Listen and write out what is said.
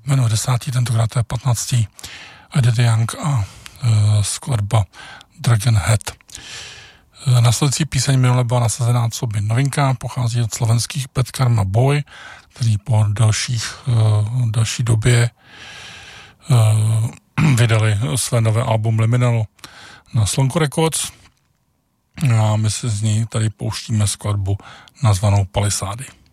jméno 10, tentokrát to je 15. Edith Young a skladba Dragon Head. Následující píseň minule byla nasazená coby novinka, pochází od slovenských Bad Karma Boy, kteří po další době vydali své nové album Liminal na Slonko Records a my se z ní tady pouštíme skladbu nazvanou Palisády.